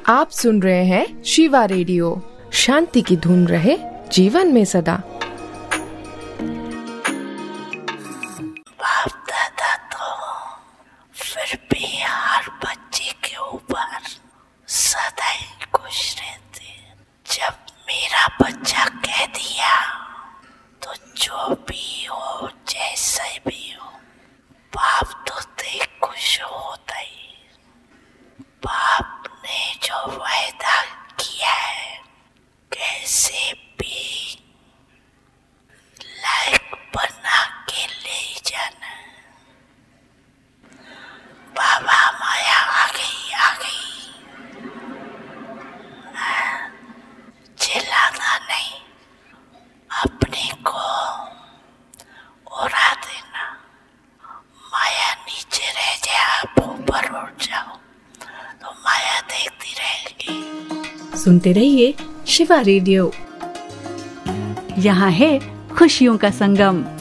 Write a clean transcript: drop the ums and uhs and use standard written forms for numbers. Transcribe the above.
आप सुन रहे हैं शिवा रेडियो। शांति की धुन रहे जीवन में सदा। बाप दादा तो फिर भी हर बच्चे के ऊपर सदा ही खुश रहते। जब मेरा बच्चा कह दिया तो जो भी हो जैसे भी हो, बाप तो देख खुश होता ही। बाप ने जो वायदा किया है कैसे भी लायक बना के ले जाना। बाबा माया आ गई चिल्लाना नहीं, अपने को उड़ा देना। माया नीचे रह जाए, आप ऊपर उठ जाओ तो माया देखती रहेगी। सुनते रहिए शिवा रेडियो। यहाँ है खुशियों का संगम।